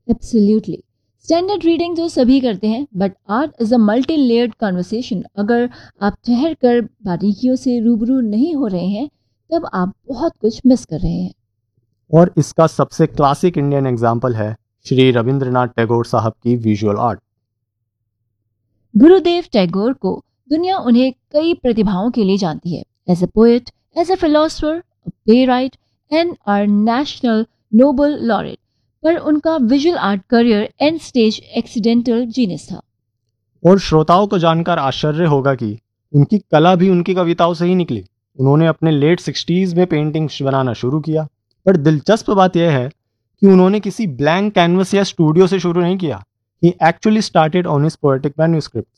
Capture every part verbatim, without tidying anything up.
Absolutely. Standard reading तो सभी करते हैं, but art is a multi layered conversation. अगर आप ठहर कर बारीकियों से रूबरू नहीं हो रहे हैं, तब आप बहुत कुछ मिस कर रहे हैं। और इसका सबसे क्लासिक इंडियन एग्जाम्पल है श्री रविंद्रनाथ टैगोर साहब की विजुअल आर्ट। गुरुदेव टैगोर को दुनिया उन्हें कई प्रतिभाओं के लिए जानती है, as a poet, as a philosopher, play right and are national Nobel laureate. पर उनका visual art career and stage accidental genius था। और श्रोताओं को जानकर आश्चर्य होगा कि उनकी कला भी उनकी कविताओं से ही निकली। उन्होंने अपने लेट सिक्सटीज़ में पेंटिंग्स बनाना शुरू किया, पर दिलचस्प बात यह है कि उन्होंने किसी ब्लैंक कैनवस या स्टूडियो से शुरू नहीं किया। ही actually started on his poetic manuscript.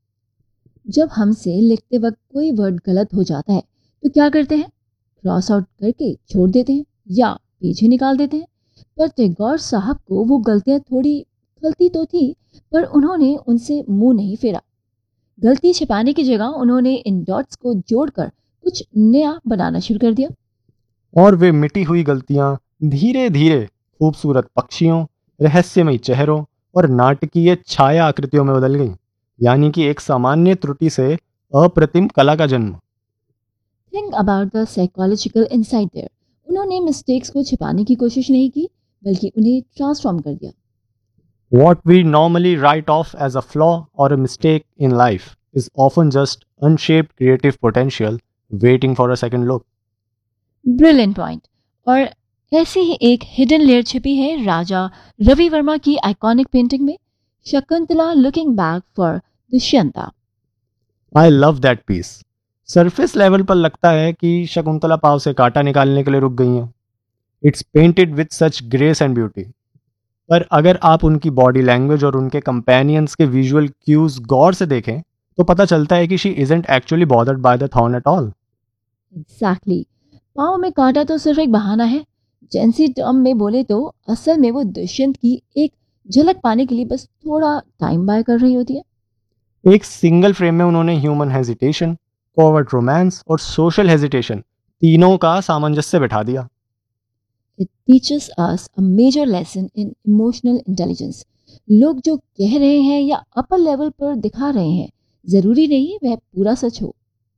जब हमसे लिखते वक्त कोई वर्ड गलत हो जाता है तो क्या करते हैं? क्रॉस आउट करके छोड़ देते हैं या पीछे निकाल देते हैं। पर टैगोर साहब को वो गलतियां थोड़ी गलती तो थी, पर उन्होंने उनसे मुंह नहीं फेरा। गलती छिपाने की जगह उन्होंने इन डॉट्स को जोड़कर कुछ नया बनाना शुरू कर दिया। और वे मिटी हुई गलतियां धीरे धीरे खूबसूरत पक्षियों, रहस्यमयी चेहरों और नाटकीय छाया आकृतियों में बदल गईं, यानी कि एक सामान्य त्रुटि से अप्रतिम कला का जन्म। Think about the psychological insight there. उन्होंने मिस्टेक्स को छिपाने की कोशिश नहीं की, बल्कि उन्हें ट्रांसफॉर्म कर दिया। What we normally write off as a flaw or a mistake in life is often just unshaped creative potential waiting for a second look. Brilliant point. और ऐसी ही एक हिडन लेयर छिपी है राजा रवि वर्मा की आइकॉनिक पेंटिंग में, Shakuntala looking back for Dushyanta. I love that piece. Surface level पर लगता है कि शकुंतला पाव से कांटा निकालने के लिए रुक गई हैं। It's painted with such grace and beauty. पर अगर आप उनकी बॉडी लैंग्वेज और उनके कंपेनियंस के विजुअल क्यूज गौर से देखें तो पता चलता है कि she isn't actually bothered by the thorn at all. Exactly. पाँव में कांटा तो सिर्फ एक बहाना है। जेंसी टर्म में बोले तो असल में वो दुष्यंत की एक झलक पाने के लिए बस थोड़ा टाइम बाय कर रही होती है। एक सिंगल फ्रेम में उन्होंने ह्यूमन हेजिटेशन, कोवर्ट रोमांस और सोशल हेजिटेशन तीनों का सामंजस्य बिठा दिया। It teaches us a major lesson in emotional intelligence. लोग जो कह रहे हैं या अपर लेवल पर दिखा रहे हैं, जरूरी नहीं वह पूरा सच हो।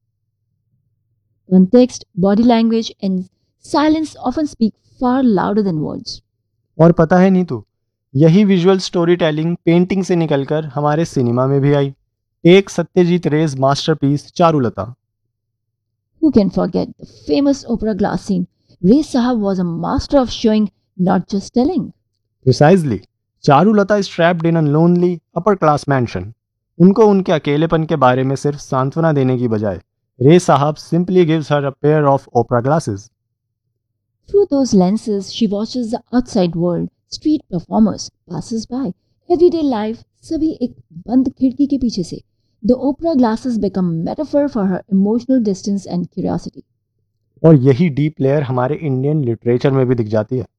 Context, body language and silence often speak far louder than words. और पता है नीतू, यही विजुअल स्टोरी टेलिंग पेंटिंग से निकलकर हमारे सिनेमा में भी आई। एक Satyajit रे's masterpiece Charulata. Who can forget the famous opera glass scene? Ray Sahab was a master of showing, not just telling. Precisely. Charulata is trapped in a lonely upper class mansion. उनको उनके अकेलेपन के बारे में सिर्फ सांत्वना देने की बजाय रे साहब simply gives her a pair of opera glasses. Through those lenses, she watches the outside world, street performers, passers by, everyday life, सभी एक बंद खिड़की के पीछे से. The opera glasses become metaphor for her emotional distance and curiosity. और यही deep layer हमारे इंडियन लिटरेचर में भी दिख जाती है।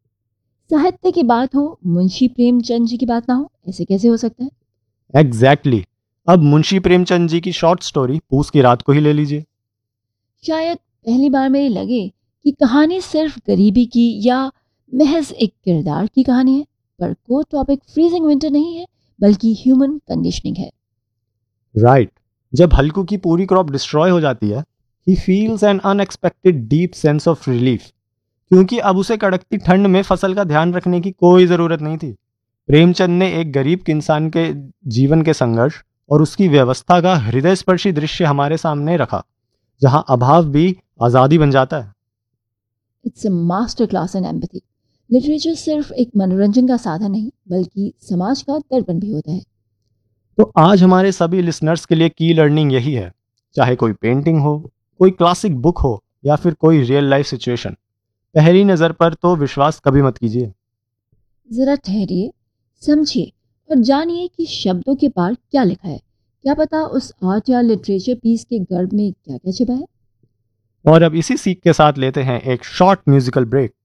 साहित्य की बात हो, मुंशी प्रेमचंद जी की बात ना हो, ऐसे कैसे हो सकता है? Exactly exactly. अब मुंशी प्रेमचंद जी की शॉर्ट स्टोरी पूस की रात को ही ले लीजिए। शायद पहली बार में लगे कि कहानी सिर्फ गरीबी की या महज एक किरदार की कहानी है, पर को टॉपिक फ्रीजिंग विंटर नहीं है, बल्कि ह्यूमन कंडीशनिंग है। Right right. जब हल्कू की पूरी क्रॉप डिस्ट्रॉय हो जाती है, he feels N unexpected deep sense of relief, क्योंकि अब उसे कड़कती ठंड में फसल का ध्यान रखने की कोई जरूरत नहीं थी। प्रेमचंद ने एक गरीब इंसान के जीवन के संघर्ष और उसकी व्यवस्था का हृदय स्पर्शी दृश्य हमारे सामने रखा, जहां अभाव भी आजादी बन जाता है। It's a master class in empathy. Literature सिर्फ एक मनोरंजन का साधन नहीं, बल्कि समाज का दर्पण भी होता है। तो आज हमारे सभी लिसनर्स के लिए की लर्निंग यही है, चाहे कोई पेंटिंग हो, कोई क्लासिक बुक हो या फिर कोई रियल लाइफ सिचुएशन, पहली नजर पर तो विश्वास कभी मत कीजिए। जरा ठहरिए, समझिए और जानिए कि शब्दों के पार क्या लिखा है। क्या पता उस आर्ट या लिटरेचर पीस के गर्भ में क्या क्या छिपा है। और अब इसी सीख के साथ लेते हैं एक शॉर्ट म्यूजिकल ब्रेक।